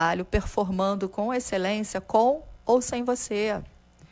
performando com excelência, com ou sem você.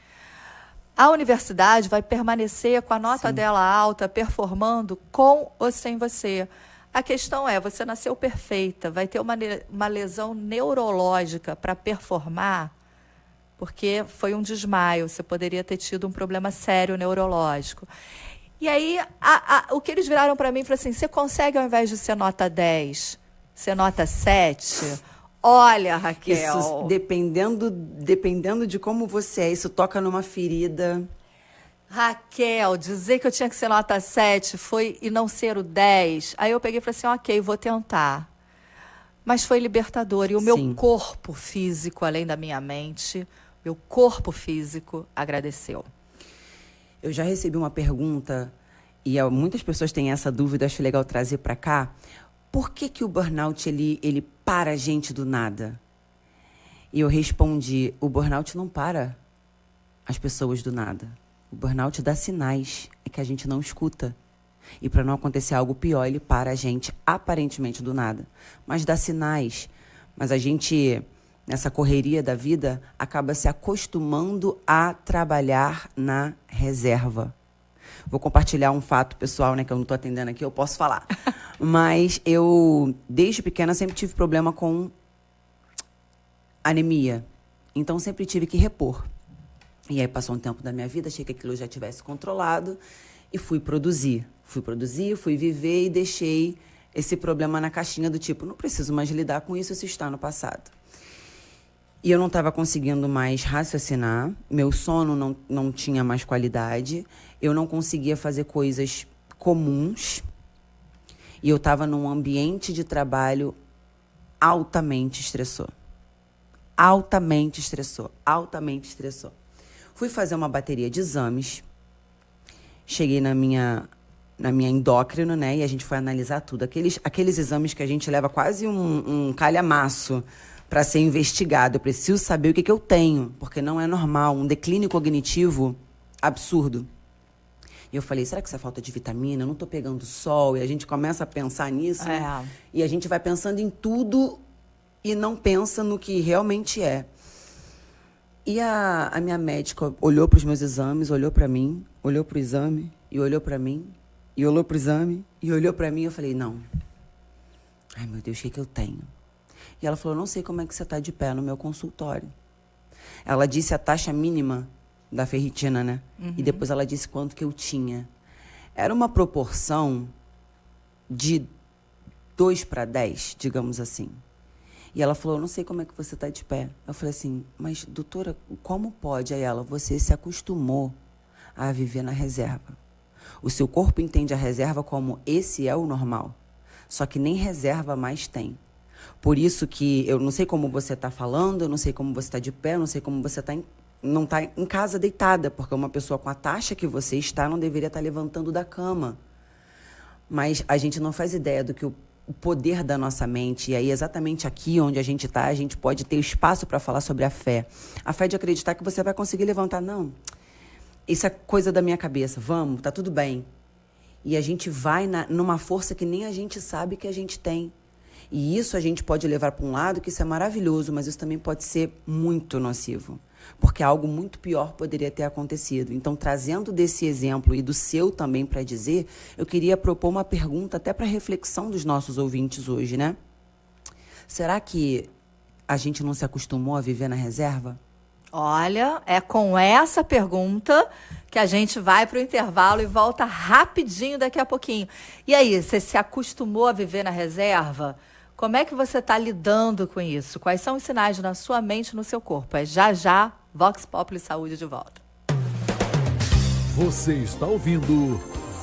A universidade vai permanecer com a nota dela alta, performando com ou sem você. A questão é, você nasceu perfeita, vai ter uma lesão neurológica para performar, porque foi um desmaio, você poderia ter tido um problema sério neurológico. E aí, o que eles viraram para mim, falaram assim, você consegue, ao invés de ser nota 10, ser nota 7? Olha, Raquel... Isso, dependendo de como você é, isso toca numa ferida. Raquel, dizer que eu tinha que ser nota 7 e não ser o 10. Aí eu peguei e falei assim, ok, vou tentar. Mas foi libertador. E o meu corpo físico, além da minha mente, meu corpo físico agradeceu. Eu já recebi uma pergunta, e muitas pessoas têm essa dúvida, acho legal trazer para cá. Por que o burnout ele para a gente do nada? E eu respondi, o burnout não para as pessoas do nada. O burnout dá sinais, é que a gente não escuta. E para não acontecer algo pior, ele para a gente aparentemente do nada. Mas dá sinais. Mas a gente, nessa correria da vida, acaba se acostumando a trabalhar na reserva. Vou compartilhar um fato pessoal, né, que eu não estou atendendo aqui, eu posso falar. Mas eu, desde pequena, sempre tive problema com anemia. Então, sempre tive que repor. E aí, passou um tempo da minha vida, achei que aquilo já tivesse controlado e fui produzir. Fui viver e deixei esse problema na caixinha do tipo, não preciso mais lidar com isso está no passado. E eu não estava conseguindo mais raciocinar, meu sono não tinha mais qualidade, eu não conseguia fazer coisas comuns e eu estava num ambiente de trabalho altamente estressor. Altamente estressor. Fui fazer uma bateria de exames, cheguei na minha endócrino, né, e a gente foi analisar tudo. Aqueles exames que a gente leva quase um calhamaço para ser investigado. Eu preciso saber o que eu tenho, porque não é normal. Um declínio cognitivo absurdo. E eu falei, será que isso é falta de vitamina? Eu não estou pegando sol. E a gente começa a pensar nisso, né? E a gente vai pensando em tudo e não pensa no que realmente é. E a minha médica olhou para os meus exames, olhou para mim, olhou para o exame, e olhou para mim, e olhou para o exame, e olhou para mim. Eu falei, não. Ai, meu Deus, o que eu tenho? E ela falou, não sei como é que você está de pé no meu consultório. Ela disse a taxa mínima da ferritina, né? E depois ela disse quanto que eu tinha. Era uma proporção de 2:10, digamos assim. E ela falou, não sei como é que você está de pé. Eu falei assim, mas doutora, como pode? Aí ela, você se acostumou a viver na reserva. O seu corpo entende a reserva como esse é o normal. Só que nem reserva mais tem. Por isso que eu não sei como você está falando, eu não sei como você está de pé, eu não sei como você não está em casa deitada, porque uma pessoa com a taxa que você está não deveria estar levantando da cama. Mas a gente não faz ideia do que o poder da nossa mente, e aí exatamente aqui onde a gente está, a gente pode ter espaço para falar sobre a fé. A fé de acreditar que você vai conseguir levantar. Não, isso é coisa da minha cabeça, vamos, tá tudo bem. E a gente vai numa força que nem a gente sabe que a gente tem. E isso a gente pode levar para um lado, que isso é maravilhoso, mas isso também pode ser muito nocivo. Porque algo muito pior poderia ter acontecido. Então, trazendo desse exemplo e do seu também para dizer, eu queria propor uma pergunta até para reflexão dos nossos ouvintes hoje, né? Será que a gente não se acostumou a viver na reserva? Olha, é com essa pergunta que a gente vai para o intervalo e volta rapidinho daqui a pouquinho. E aí, você se acostumou a viver na reserva? Como é que você está lidando com isso? Quais são os sinais na sua mente e no seu corpo? É já, Vox Populi Saúde de volta. Você está ouvindo